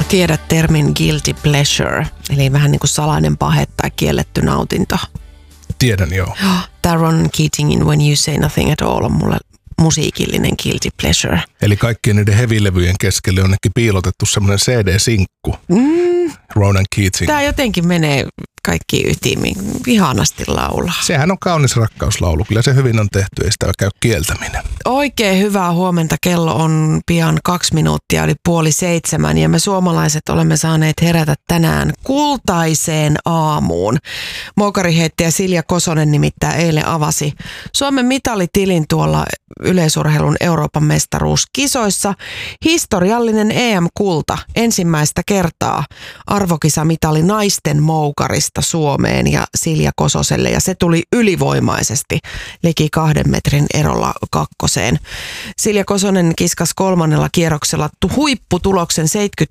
tiedät termin guilty pleasure, eli vähän niin kuin salainen pahe tai kielletty nautinto? Tiedän, joo. Tämä Ronan Keatingin When You Say Nothing at All on mulle musiikillinen guilty pleasure. Eli kaikkien niiden hevilevyjen keskelle on onnekin piilotettu semmoinen CD-sinkku. Ronan Keating. Tämä jotenkin menee kaikki ytimiin. Ihanasti laulaa. Sehän on kaunis rakkauslaulu. Kyllä se hyvin on tehty, ei sitä käy kieltäminen. Oikein hyvää huomenta. Kello on pian 2 minuuttia, eli 6:30 ja me suomalaiset olemme saaneet herätä tänään kultaiseen aamuun. Moukariheittäjä Silja Kosonen nimittäin eilen avasi Suomen mitalitilin tuolla yleisurheilun Euroopan mestaruuskisoissa. Historiallinen EM-kulta ensimmäistä kertaa arvokisamitali naisten moukarista Suomeen ja Silja Kososelle, ja se tuli ylivoimaisesti liki 2 metrin erolla kakkoseen. Silja Kosonen kiskas 3. kierroksella huipputuloksen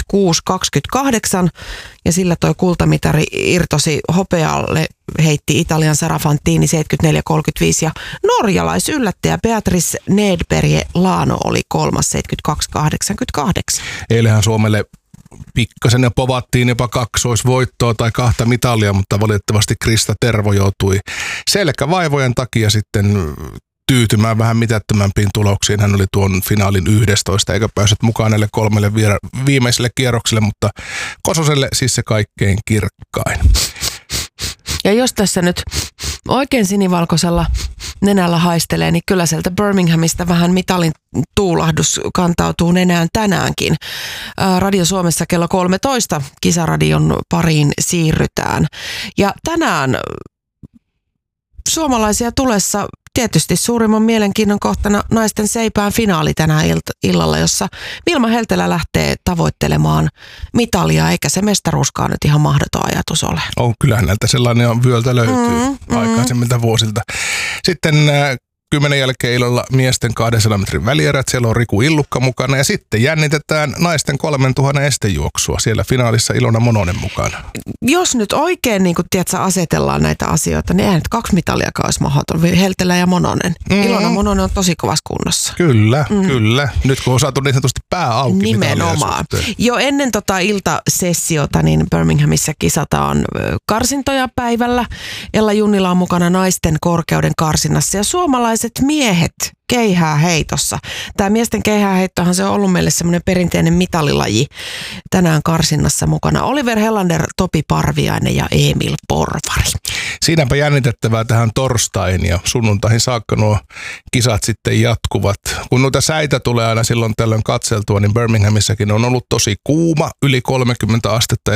76-28 ja sillä toi kultamitari irtosi hopealle, heitti Italian Sara Fantini 74-35 ja norjalaisyllättäjä Beatrice Nedberg Lano oli 3. 72-88. Eilähän Suomelle pikkasen ja povattiin jopa kaksoisvoittoa tai 2 mitalia, mutta valitettavasti Krista Tervo joutui selkävaivojen takia sitten tyytymään vähän mitättömämpiin tuloksiin. Hän oli tuon finaalin 11 eikä päässyt mukaan näille 3 viimeiselle kierrokselle, mutta Kososelle siis se kaikkein kirkkain. Ja jos tässä nyt oikein sinivalkoisella nenällä haistelee, niin kyllä sieltä Birminghamista vähän mitalin tuulahdus kantautuu nenään tänäänkin. Radio Suomessa kello 13 kisaradion pariin siirrytään. Ja tänään suomalaisia tulessa tietysti suurimman mielenkiinnon kohtana naisten seipään finaali tänään illalla, jossa Vilma Heltelä lähtee tavoittelemaan mitalia, eikä se mestaruuskaan nyt ihan mahdoton ajatus ole. On, kyllähän näiltä sellainen vyöltä löytyy aikaisemmilta vuosilta. Sitten 10 jälkeen illalla miesten 200 metrin välierät. Siellä on Riku Illukka mukana ja sitten jännitetään naisten 3000 estejuoksua. Siellä finaalissa Ilona Mononen mukana. Jos nyt oikein niin kun, tiedätkö, asetellaan näitä asioita, niin eihän nyt 2 mitaliakaan olisi mahdoton. Heltelä ja Mononen. Ilona Mononen on tosi kovassa kunnossa. Kyllä, kyllä. Nyt kun on saatu niin sanotusti pää auki. Nimenomaan. Jo ennen iltasessiota niin Birminghamissa kisataan karsintoja päivällä. Ella Junnila on mukana naisten korkeuden karsinnassa ja suomalaiset miehet keihääheitossa. Tämä miesten keihääheittohan se on ollut meille semmoinen perinteinen mitalilaji tänään karsinnassa mukana. Oliver Helander, Topi Parviainen ja Emil Porvari. Siinäpä jännitettävää tähän torstaihin ja sunnuntaihin saakka nuo kisat sitten jatkuvat. Kun noita säitä tulee aina silloin tällöin katseltua, niin Birminghamissakin on ollut tosi kuuma, yli 30 astetta.